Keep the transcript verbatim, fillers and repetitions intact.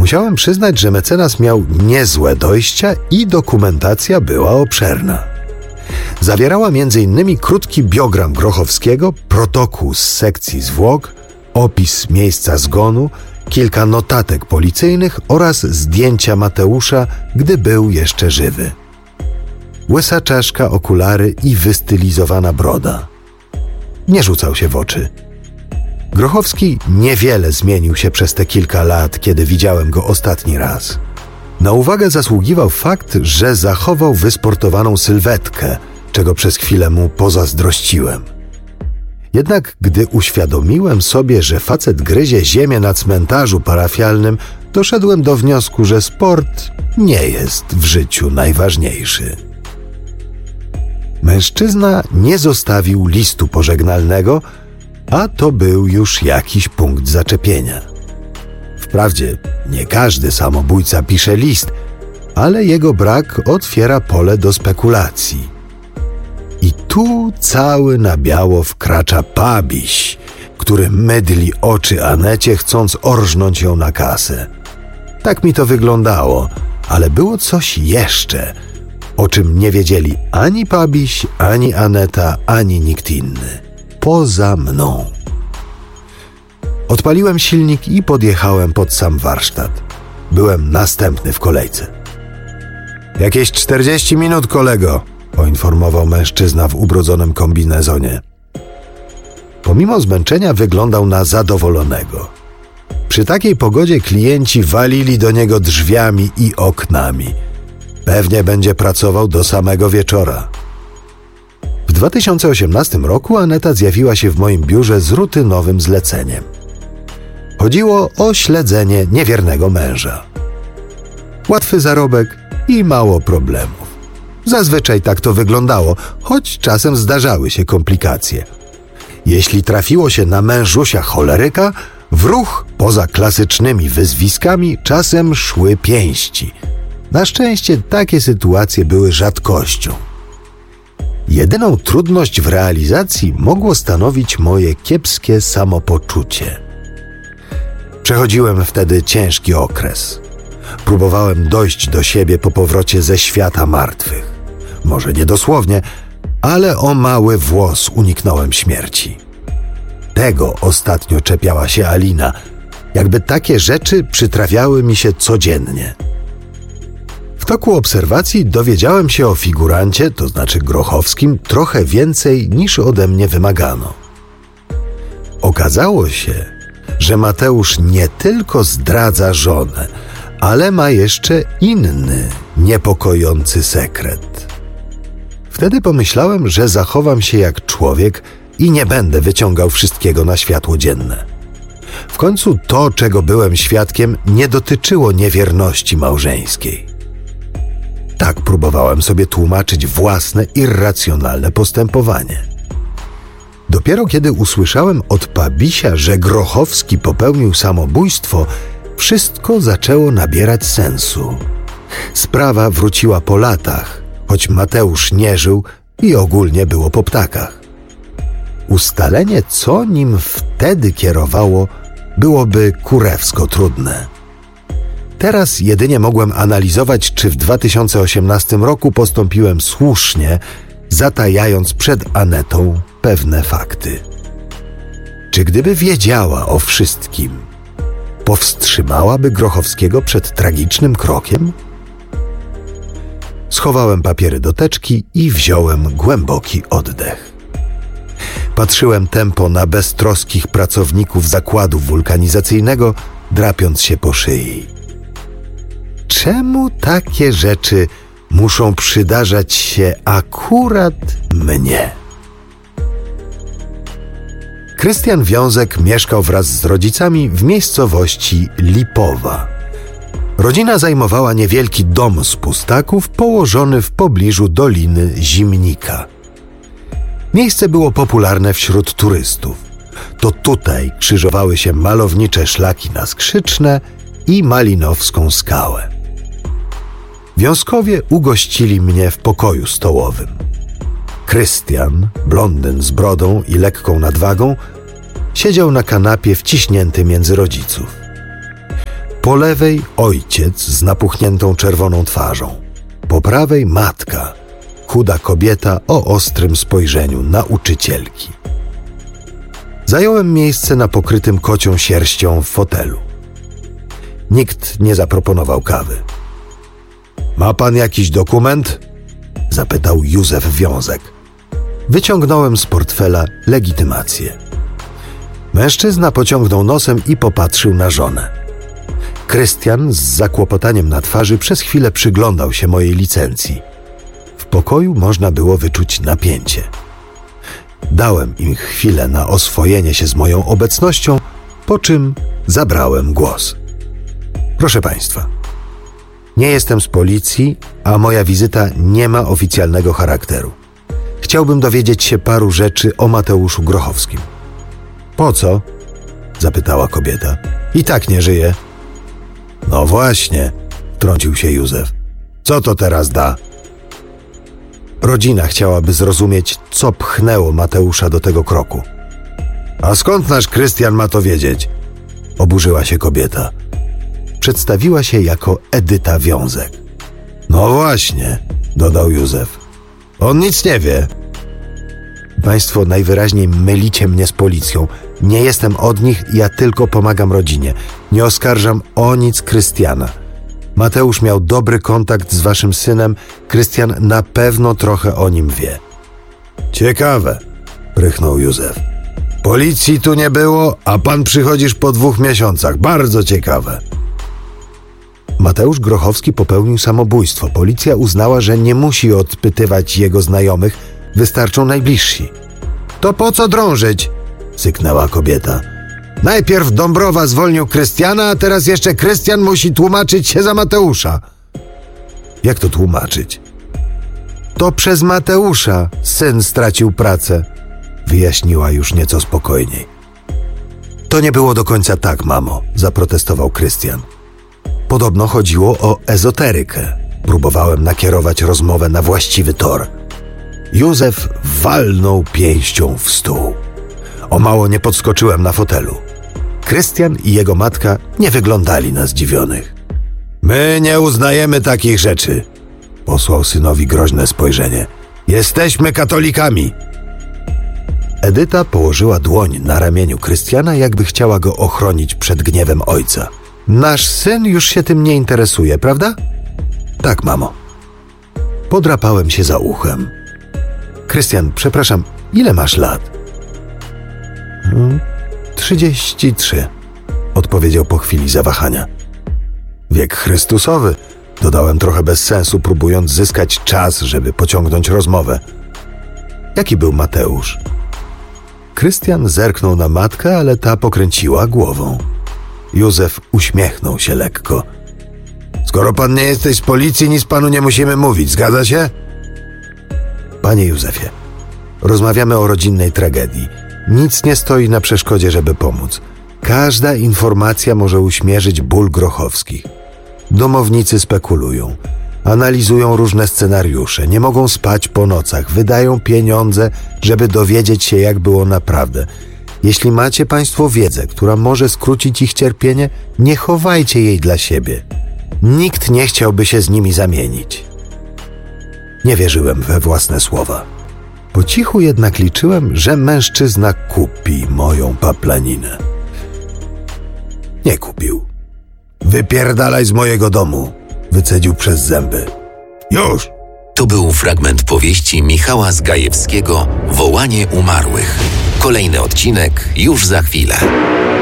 Musiałem przyznać, że mecenas miał niezłe dojścia i dokumentacja była obszerna. Zawierała między innymi krótki biogram Grochowskiego, protokół z sekcji zwłok, opis miejsca zgonu, kilka notatek policyjnych oraz zdjęcia Mateusza, gdy był jeszcze żywy. Łysa czaszka, okulary i wystylizowana broda. Nie rzucał się w oczy. Grochowski niewiele zmienił się przez te kilka lat, kiedy widziałem go ostatni raz. Na uwagę zasługiwał fakt, że zachował wysportowaną sylwetkę, czego przez chwilę mu pozazdrościłem. Jednak gdy uświadomiłem sobie, że facet gryzie ziemię na cmentarzu parafialnym, doszedłem do wniosku, że sport nie jest w życiu najważniejszy. Mężczyzna nie zostawił listu pożegnalnego, a to był już jakiś punkt zaczepienia. Wprawdzie nie każdy samobójca pisze list, ale jego brak otwiera pole do spekulacji. I tu cały na biało wkracza Pabiś, który mydli oczy Anecie, chcąc orżnąć ją na kasę. Tak mi to wyglądało, ale było coś jeszcze, o czym nie wiedzieli ani Pabiś, ani Aneta, ani nikt inny. Poza mną. Odpaliłem silnik i podjechałem pod sam warsztat. Byłem następny w kolejce. Jakieś czterdzieści minut, kolego, poinformował mężczyzna w ubrudzonym kombinezonie. Pomimo zmęczenia wyglądał na zadowolonego. Przy takiej pogodzie klienci walili do niego drzwiami i oknami. Pewnie będzie pracował do samego wieczora. W dwa tysiące osiemnastym roku Aneta zjawiła się w moim biurze z rutynowym zleceniem. Chodziło o śledzenie niewiernego męża. Łatwy zarobek i mało problemów. Zazwyczaj tak to wyglądało, choć czasem zdarzały się komplikacje. Jeśli trafiło się na mężusia choleryka, w ruch poza klasycznymi wyzwiskami czasem szły pięści. Na szczęście takie sytuacje były rzadkością. Jedyną trudność w realizacji mogło stanowić moje kiepskie samopoczucie. Przechodziłem wtedy ciężki okres. Próbowałem dojść do siebie po powrocie ze świata martwych. Może nie dosłownie, ale o mały włos uniknąłem śmierci. Tego ostatnio czepiała się Alina, jakby takie rzeczy przytrafiały mi się codziennie. W toku obserwacji dowiedziałem się o figurancie, to znaczy Grochowskim, trochę więcej niż ode mnie wymagano. Okazało się, że Mateusz nie tylko zdradza żonę, ale ma jeszcze inny, niepokojący sekret. Wtedy pomyślałem, że zachowam się jak człowiek i nie będę wyciągał wszystkiego na światło dzienne. W końcu to, czego byłem świadkiem, nie dotyczyło niewierności małżeńskiej. Tak próbowałem sobie tłumaczyć własne irracjonalne postępowanie. Dopiero kiedy usłyszałem od Pabisia, że Grochowski popełnił samobójstwo, wszystko zaczęło nabierać sensu. Sprawa wróciła po latach, choć Mateusz nie żył i ogólnie było po ptakach. Ustalenie, co nim wtedy kierowało, byłoby kurewsko trudne. Teraz jedynie mogłem analizować, czy w dwa tysiące osiemnastym roku postąpiłem słusznie, zatajając przed Anetą pewne fakty. Czy gdyby wiedziała o wszystkim, powstrzymałaby Grochowskiego przed tragicznym krokiem? Schowałem papiery do teczki i wziąłem głęboki oddech. Patrzyłem tępo na beztroskich pracowników zakładu wulkanizacyjnego, drapiąc się po szyi. Czemu takie rzeczy muszą przydarzać się akurat mnie? Krystian Wiązek mieszkał wraz z rodzicami w miejscowości Lipowa. Rodzina zajmowała niewielki dom z pustaków położony w pobliżu Doliny Zimnika. Miejsce było popularne wśród turystów. To tutaj krzyżowały się malownicze szlaki na Skrzyczne i Malinowską skałę. Wiązkowie ugościli mnie w pokoju stołowym. Krystian, blondyn z brodą i lekką nadwagą, siedział na kanapie wciśnięty między rodziców. Po lewej ojciec z napuchniętą czerwoną twarzą. Po prawej matka, chuda kobieta o ostrym spojrzeniu nauczycielki. Zająłem miejsce na pokrytym kocią sierścią w fotelu. Nikt nie zaproponował kawy. Ma pan jakiś dokument? Zapytał Józef Wiązek. Wyciągnąłem z portfela legitymację. Mężczyzna pociągnął nosem i popatrzył na żonę. Krystian z zakłopotaniem na twarzy przez chwilę przyglądał się mojej licencji. W pokoju można było wyczuć napięcie. Dałem im chwilę na oswojenie się z moją obecnością, po czym zabrałem głos. Proszę państwa, nie jestem z policji, a moja wizyta nie ma oficjalnego charakteru. Chciałbym dowiedzieć się paru rzeczy o Mateuszu Grochowskim. Po co? Zapytała kobieta. I tak nie żyje. No właśnie, wtrącił się Józef. Co to teraz da? Rodzina chciałaby zrozumieć, co pchnęło Mateusza do tego kroku. A skąd nasz Krystian ma to wiedzieć? Oburzyła się kobieta. Przedstawiła się jako Edyta Wiązek. No właśnie, dodał Józef. On nic nie wie. Państwo najwyraźniej mylicie mnie z policją. Nie jestem od nich, ja tylko pomagam rodzinie. Nie oskarżam o nic Krystiana. Mateusz miał dobry kontakt z waszym synem. Krystian na pewno trochę o nim wie. Ciekawe, prychnął Józef. Policji tu nie było, a pan przychodzisz po dwóch miesiącach. Bardzo ciekawe. Mateusz Grochowski popełnił samobójstwo. Policja uznała, że nie musi odpytywać jego znajomych, wystarczą najbliżsi. To po co drążyć? Syknęła kobieta. Najpierw Dąbrowa zwolnił Krystiana, a teraz jeszcze Krystian musi tłumaczyć się za Mateusza. Jak to tłumaczyć? To przez Mateusza syn stracił pracę, wyjaśniła już nieco spokojniej. To nie było do końca tak, mamo, zaprotestował Krystian. Podobno chodziło o ezoterykę. Próbowałem nakierować rozmowę na właściwy tor. Józef walnął pięścią w stół. O mało nie podskoczyłem na fotelu. Krystian i jego matka nie wyglądali na zdziwionych. My nie uznajemy takich rzeczy, posłał synowi groźne spojrzenie. Jesteśmy katolikami. Edyta położyła dłoń na ramieniu Krystiana, jakby chciała go ochronić przed gniewem ojca. Nasz syn już się tym nie interesuje, prawda? Tak, mamo. Podrapałem się za uchem. Krystian, przepraszam, ile masz lat? Trzydzieści trzy, odpowiedział po chwili zawahania. Wiek Chrystusowy, dodałem trochę bez sensu, próbując zyskać czas, żeby pociągnąć rozmowę. Jaki był Mateusz? Krystian zerknął na matkę, ale ta pokręciła głową. Józef uśmiechnął się lekko. Skoro pan nie jesteś z policji, nic panu nie musimy mówić, zgadza się? Panie Józefie, rozmawiamy o rodzinnej tragedii. Nic nie stoi na przeszkodzie, żeby pomóc. Każda informacja może uśmierzyć ból Grochowskich. Domownicy spekulują, analizują różne scenariusze, nie mogą spać po nocach, wydają pieniądze, żeby dowiedzieć się, jak było naprawdę. Jeśli macie państwo wiedzę, która może skrócić ich cierpienie, nie chowajcie jej dla siebie. Nikt nie chciałby się z nimi zamienić. Nie wierzyłem we własne słowa. Po cichu jednak liczyłem, że mężczyzna kupi moją paplaninę. Nie kupił. Wypierdalaj z mojego domu, wycedził przez zęby. Już! To był fragment powieści Michała Zgajewskiego Wołanie umarłych. Kolejny odcinek już za chwilę.